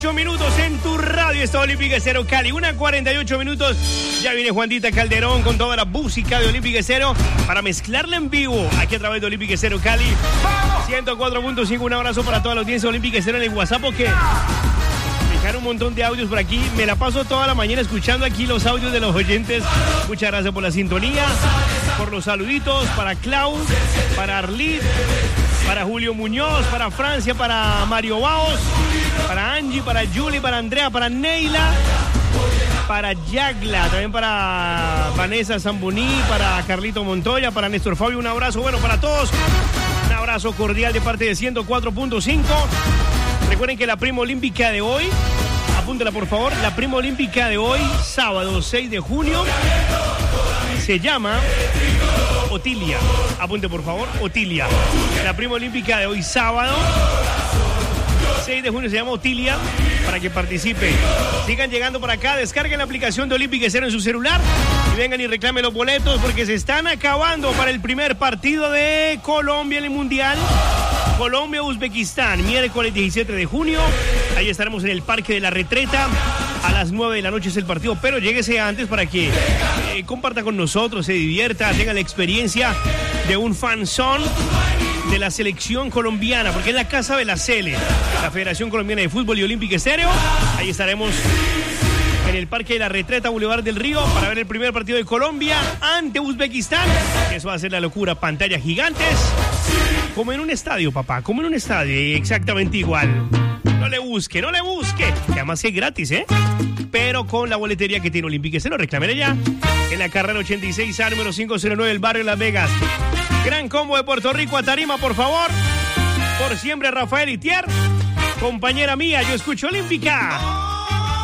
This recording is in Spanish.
8 minutos en tu radio, está Olímpica Estéreo Cali, 1:48 minutos. Ya viene Juanita Calderón con toda la música de Olímpica Estéreo para mezclarla en vivo aquí a través de Olímpica Estéreo Cali. 104.5, un abrazo para toda la audiencia de Olímpica Estéreo en el WhatsApp, porque me dejaron un montón de audios por aquí. Me la paso toda la mañana escuchando aquí los audios de los oyentes. Muchas gracias por la sintonía, por los saluditos para Clau, para Arlit, para Julio Muñoz, para Francia, para Mario Baos, para Angie, para Julie, para Andrea, para Neila, para Yagla, también para Vanessa Zamboní, para Carlito Montoya, para Néstor Fabio, un abrazo, bueno, para todos, un abrazo cordial de parte de 104.5. Recuerden que la prima olímpica de hoy, apúntela por favor, la prima olímpica de hoy, sábado 6 de junio, se llama Otilia. Apunte por favor, Otilia. La prima olímpica de hoy, sábado 6 de junio, se llama Otilia, para que participe. Sigan llegando por acá, descarguen la aplicación de Olímpica Estéreo en su celular y vengan y reclamen los boletos, porque se están acabando para el primer partido de Colombia en el Mundial. Colombia-Uzbekistán, miércoles 17 de junio. Ahí estaremos en el Parque de la Retreta. A las 9 de la noche es el partido, pero lléguese antes para que comparta con nosotros, se divierta, tenga la experiencia de un fanzón de la selección colombiana, porque es la casa de la Sele, la Federación Colombiana de Fútbol y Olímpica Estéreo. Ahí estaremos en el Parque de la Retreta, Boulevard del Río, para ver el primer partido de Colombia ante Uzbekistán. Eso va a ser la locura, pantallas gigantes, como en un estadio, papá, como en un estadio, exactamente igual. No le busque, que además es gratis, pero con la boletería que tiene Olímpica Estéreo. Reclámele ya en la carrera 86A, número 509 del barrio Las Vegas. Gran combo de Puerto Rico a tarima, por favor. Por siempre, Rafael Itier. Compañera mía, yo escucho Olímpica.